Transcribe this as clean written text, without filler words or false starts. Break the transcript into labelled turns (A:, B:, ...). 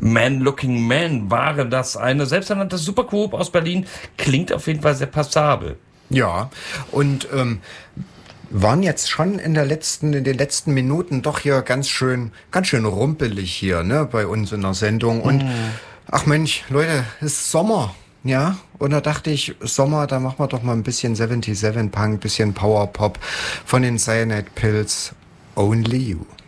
A: Man Looking Man war das, eine selbsternannte Supergroup aus Berlin. Klingt auf jeden Fall sehr passabel.
B: Ja, und waren jetzt schon in den letzten Minuten doch hier ganz schön rumpelig hier, ne, bei uns in der Sendung. Und ach Mensch, Leute, es ist Sommer, ja. Und da dachte ich, Sommer, da machen wir doch mal ein bisschen 77 Punk, bisschen Power Pop von den Cyanide Pills, Only You.